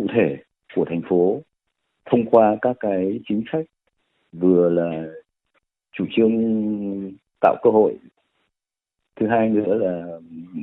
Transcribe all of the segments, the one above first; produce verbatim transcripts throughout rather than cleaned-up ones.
thể của thành phố thông qua các cái chính sách, vừa là chủ trương tạo cơ hội, thứ hai nữa là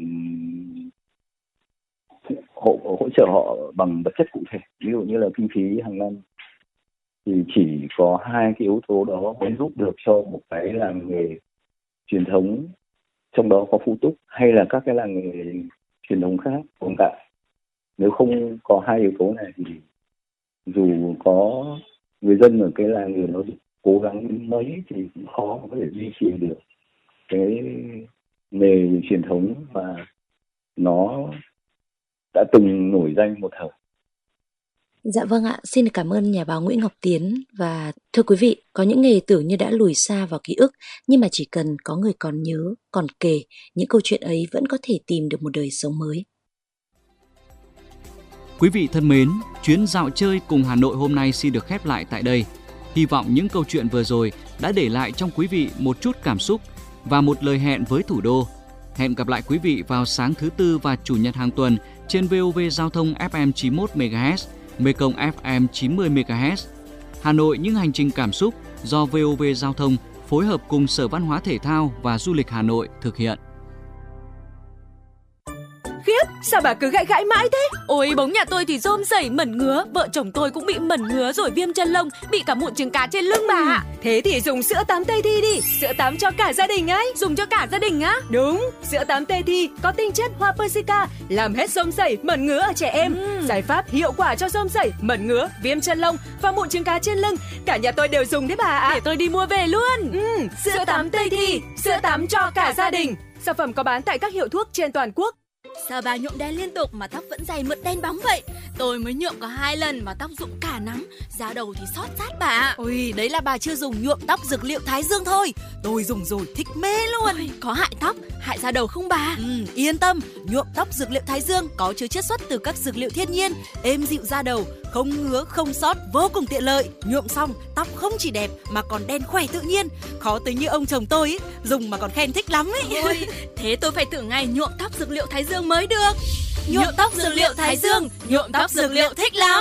hỗ, hỗ trợ họ bằng vật chất cụ thể, ví dụ như là kinh phí hàng năm, thì chỉ có hai cái yếu tố đó mới giúp được cho một cái làng nghề truyền thống, trong đó có Phụ Túc hay là các cái làng nghề truyền thống khác tồn tại. Nếu không có hai yếu tố này thì dù có người dân ở cái làng nghề nó cố gắng mấy thì cũng khó có thể duy trì được cái nghề truyền thống mà nó đã từng nổi danh một thời. Dạ vâng ạ, xin cảm ơn nhà báo Nguyễn Ngọc Tiến. Và thưa quý vị, có những nghề tưởng như đã lùi xa vào ký ức, nhưng mà chỉ cần có người còn nhớ, còn kể, những câu chuyện ấy vẫn có thể tìm được một đời sống mới. Quý vị thân mến, chuyến dạo chơi cùng Hà Nội hôm nay xin được khép lại tại đây. Hy vọng những câu chuyện vừa rồi đã để lại trong quý vị một chút cảm xúc và một lời hẹn với thủ đô. Hẹn gặp lại quý vị vào sáng thứ Tư và Chủ nhật hàng tuần trên vê o vê Giao thông ép em chín mươi mốt mê ga héc, Mekong ép em chín mươi mê ga héc. Hà Nội những hành trình cảm xúc do vê o vê Giao thông phối hợp cùng Sở Văn hóa Thể thao và Du lịch Hà Nội thực hiện. Khiếp, sao bà cứ gãi gãi mãi thế? Ôi, bóng nhà tôi thì rôm rẩy mẩn ngứa, vợ chồng tôi cũng bị mẩn ngứa rồi viêm chân lông, bị cả mụn trứng cá trên lưng bà ạ. Thế thì dùng sữa tắm Tây Thi đi, sữa tắm cho cả gia đình ấy. Dùng cho cả gia đình á? Đúng, sữa tắm Tây Thi có tinh chất hoa Persica, làm hết rôm rẩy, mẩn ngứa ở trẻ em. Uhm. Giải pháp hiệu quả cho rôm rẩy, mẩn ngứa, viêm chân lông và mụn trứng cá trên lưng. Cả nhà tôi đều dùng đấy bà ạ. Để tôi đi mua về luôn. Uhm, sữa, sữa tắm Tây Thi, sữa tắm cho cả gia đình. Sản phẩm có bán tại các hiệu thuốc trên toàn quốc. Sao bà nhuộm đen liên tục mà tóc vẫn dày mượt đen bóng vậy? Tôi mới nhuộm có hai lần mà tóc rụng cả nắng, da đầu thì xót rát bà. Ôi, đấy là bà chưa dùng nhuộm tóc dược liệu Thái Dương thôi. Tôi dùng rồi thích mê luôn. Ôi, có hại tóc, hại da đầu không bà? Ừ, yên tâm, nhuộm tóc dược liệu Thái Dương có chứa chiết xuất từ các dược liệu thiên nhiên, êm dịu da đầu, không ngứa, không xót, vô cùng tiện lợi. Nhuộm xong, tóc không chỉ đẹp mà còn đen khỏe tự nhiên. Khó tính như ông chồng tôi ấy, dùng mà còn khen thích lắm ấy. Ôi, thế tôi phải thử ngày nhuộm tóc dược liệu Thái Dương mới được. Nhuộm tóc dược liệu Thái Dương, nhuộm tóc dược liệu thích lắm.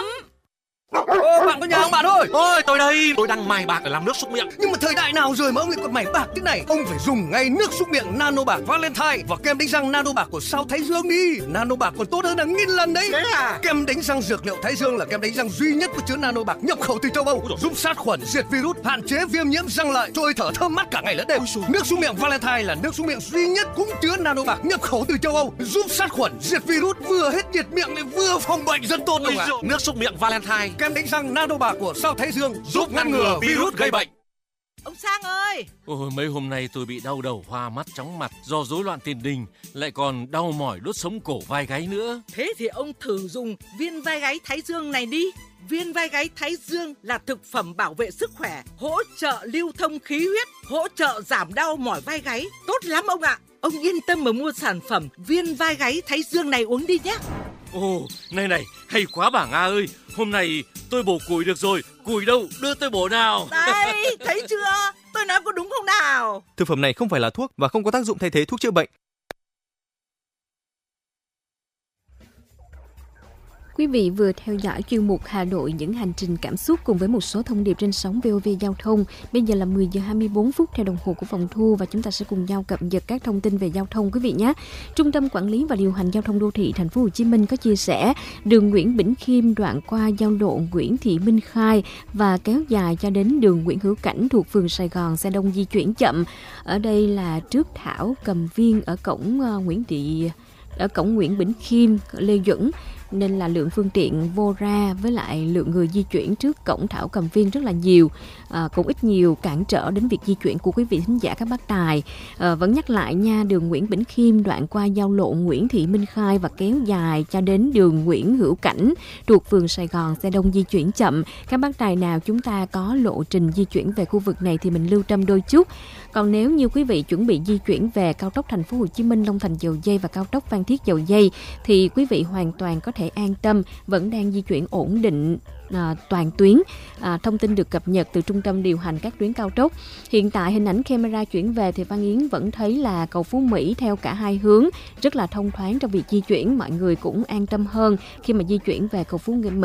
Ô, bạn có nhà không bạn ơi? Ôi, tôi đây, tôi đang mài bạc để làm nước súc miệng. Nhưng mà thời đại nào rồi mà ông lại còn mài bạc thế này? Ông phải dùng ngay nước súc miệng Nano Bạc Valentine và kem đánh răng Nano Bạc của Sao Thái Dương đi. Nano Bạc còn tốt hơn hàng nghìn lần đấy. Thế à? Kem đánh răng dược liệu Thái Dương là kem đánh răng duy nhất có chứa Nano Bạc nhập khẩu từ châu Âu, giúp sát khuẩn, diệt virus, hạn chế viêm nhiễm răng lợi, trôi thở thơm mát cả ngày lẫn đêm. Nước súc miệng Valentine là nước súc miệng duy nhất cũng chứa Nano Bạc nhập khẩu từ châu Âu, giúp sát khuẩn, diệt virus, vừa hết nhiệt miệng lại vừa phòng bệnh rất tốt luôn ạ. Nước súc miệng Valentine, kem đánh răng Nano Bạc của Sao Thái Dương giúp ngăn ngừa virus gây bệnh. Ông Sang ơi! Ôi, mấy hôm nay tôi bị đau đầu, hoa mắt, chóng mặt do rối loạn tiền đình, lại còn đau mỏi đốt sống cổ vai gáy nữa. Thế thì ông thử dùng viên vai gáy Thái Dương này đi. Viên vai gáy Thái Dương là thực phẩm bảo vệ sức khỏe, hỗ trợ lưu thông khí huyết, hỗ trợ giảm đau mỏi vai gáy. Tốt lắm ông ạ! Ông yên tâm mà mua sản phẩm viên vai gáy Thái Dương này uống đi nhé. Ồ, này này, hay quá bà Nga ơi. Hôm nay tôi bổ củi được rồi. Củi đâu, đưa tôi bổ nào. Đây, thấy chưa? Tôi nói có đúng không nào? Thực phẩm này không phải là thuốc và không có tác dụng thay thế thuốc chữa bệnh. Quý vị vừa theo dõi chuyên mục Hà Nội những hành trình cảm xúc cùng với một số thông điệp trên sóng vê o vê Giao thông. Bây giờ là mười giờ hai mươi bốn phút theo đồng hồ của phòng thu và chúng ta sẽ cùng nhau cập nhật các thông tin về giao thông quý vị nhé. Trung tâm Quản lý và Điều hành Giao thông Đô thị Thành phố Hồ Chí Minh có chia sẻ đường Nguyễn Bỉnh Khiêm đoạn qua giao lộ Nguyễn Thị Minh Khai và kéo dài cho đến đường Nguyễn Hữu Cảnh thuộc phường Sài Gòn xe đông di chuyển chậm. Ở đây là trước Thảo Cầm Viên ở cổng uh, Nguyễn Thị ở cổng Nguyễn Bỉnh Khiêm Lê Duẩn, nên là lượng phương tiện vô ra với lại lượng người di chuyển trước cổng Thảo Cầm Viên rất là nhiều, à, cũng ít nhiều cản trở đến việc di chuyển của quý vị thính giả các bác tài. À, vẫn nhắc lại nha, đường Nguyễn Bỉnh Khiêm đoạn qua giao lộ Nguyễn Thị Minh Khai và kéo dài cho đến đường Nguyễn Hữu Cảnh thuộc phường Sài Gòn xe đông di chuyển chậm. Các bác tài nào chúng ta có lộ trình di chuyển về khu vực này thì mình lưu tâm đôi chút. Còn nếu như quý vị chuẩn bị di chuyển về cao tốc Thành phố Hồ Chí Minh Long Thành Dầu Giây và cao tốc Phan Thiết Dầu Giây thì quý vị hoàn toàn có thể an tâm, vẫn đang di chuyển ổn định à, toàn tuyến. À, thông tin được cập nhật từ trung tâm điều hành các tuyến cao tốc. Hiện tại hình ảnh camera chuyển về thì Văn Yến vẫn thấy là cầu Phú Mỹ theo cả hai hướng rất là thông thoáng trong việc di chuyển, mọi người cũng an tâm hơn khi mà di chuyển về cầu Phú Mỹ.